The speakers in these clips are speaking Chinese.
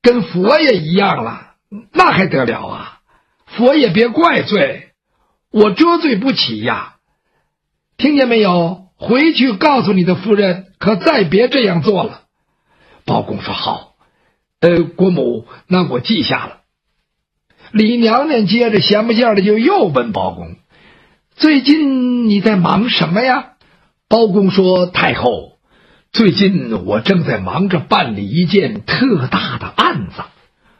跟佛爷一样了，那还得了啊！佛爷别怪罪，我遮罪不起呀。听见没有？回去告诉你的夫人，可再别这样做了。包公说好，国母，那我记下了。李娘娘接着闲不下的就又问包公，最近你在忙什么呀？包公说，太后，最近我正在忙着办理一件特大的案子。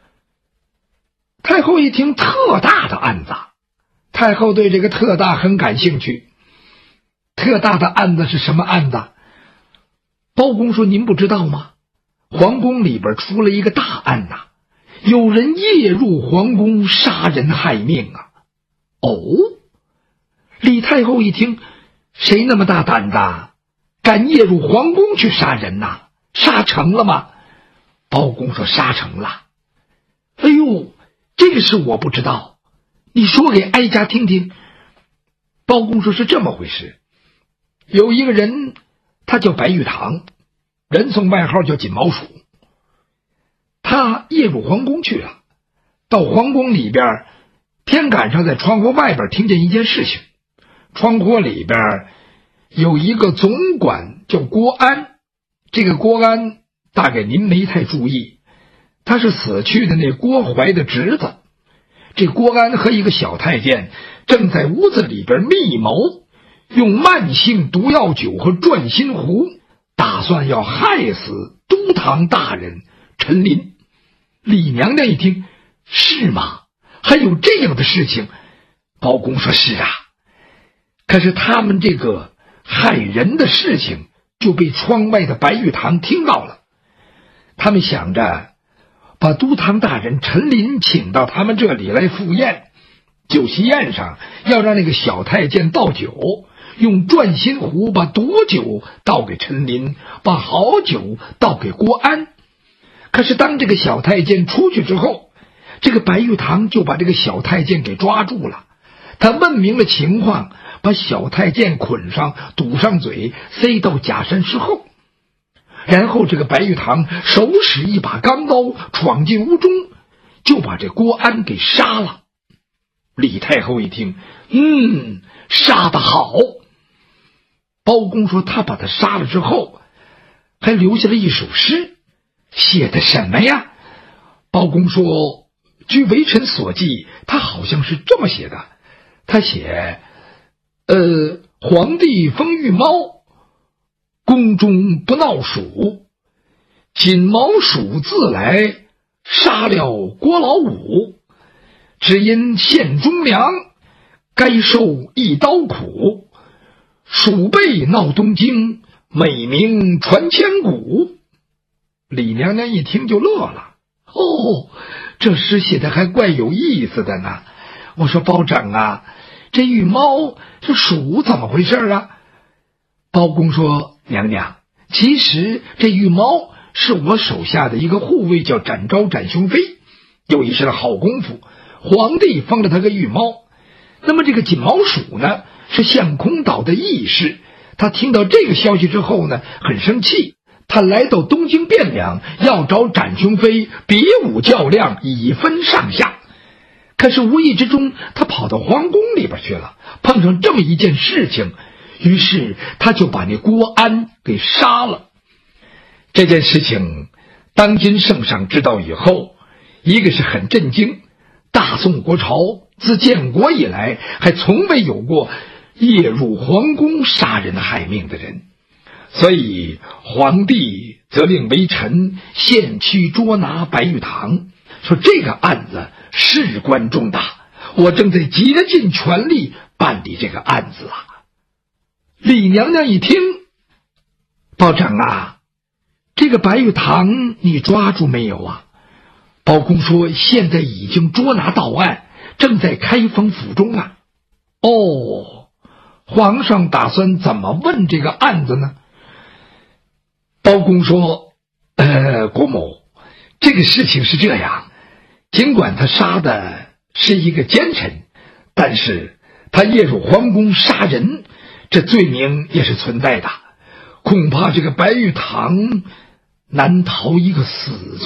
太后一听特大的案子，太后对这个特大很感兴趣。特大的案子是什么案子？包公说，您不知道吗？皇宫里边出了一个大案呐，有人夜入皇宫杀人害命啊！哦，李太后一听，谁那么大胆子，敢夜入皇宫去杀人呐？杀成了吗？包公说，杀成了。哎呦，这个事我不知道，你说给哀家听听。包公说，是这么回事，有一个人，他叫白玉堂，人送外号叫锦毛鼠。他夜入皇宫去了，到皇宫里边，偏赶上在窗户外边听见一件事情。窗户里边有一个总管叫郭安，这个郭安大概您没太注意，他是死去的那郭槐的侄子。这郭安和一个小太监正在屋子里边密谋，用慢性毒药酒和转心壶，打算要害死都堂大人陈琳。李娘娘一听，是吗？还有这样的事情？包公说，是啊。可是他们这个害人的事情就被窗外的白玉堂听到了，他们想着把都堂大人陈琳请到他们这里来赴宴，酒席宴上要让那个小太监倒酒，用转心壶把毒酒倒给陈琳，把好酒倒给郭安。可是当这个小太监出去之后，这个白玉堂就把这个小太监给抓住了。他问明了情况，把小太监捆上，堵上嘴，塞到假山石后。然后这个白玉堂手使一把钢刀闯进屋中，就把这郭安给杀了。李太后一听，杀得好。包公说，他把他杀了之后，还留下了一首诗，写的什么呀？包公说，据微臣所记，他好像是这么写的。他写皇帝封御猫，宫中不闹鼠，锦毛鼠自来，杀了郭老五，只因献忠良，该受一刀苦，鼠辈闹东京，美名传千古。李娘娘一听就乐了，哦，这诗写的还怪有意思的呢。我说，包拯啊，这御猫这鼠怎么回事啊？包公说，娘娘，其实这御猫是我手下的一个护卫，叫展昭展雄飞，有一身好功夫，皇帝封了他个御猫。那么这个锦毛鼠呢，是相空岛的义士，他听到这个消息之后呢，很生气，他来到东京汴梁，要找展雄飞比武较量，以分上下。可是无意之中，他跑到皇宫里边去了，碰上这么一件事情，于是他就把那郭安给杀了。这件事情当今圣上知道以后，一个是很震惊，大宋国朝自建国以来还从未有过夜入皇宫杀人害命的人，所以皇帝责令微臣限期捉拿白玉堂，说这个案子事关重大，我正在竭尽全力办理这个案子啊。李娘娘一听，包拯啊，这个白玉堂你抓住没有啊？包公说，现在已经捉拿到案，正在开封府中啊。哦，皇上打算怎么问这个案子呢？包公说，国母，这个事情是这样，尽管他杀的是一个奸臣，但是他夜入皇宫杀人，这罪名也是存在的，恐怕这个白玉堂难逃一个死罪。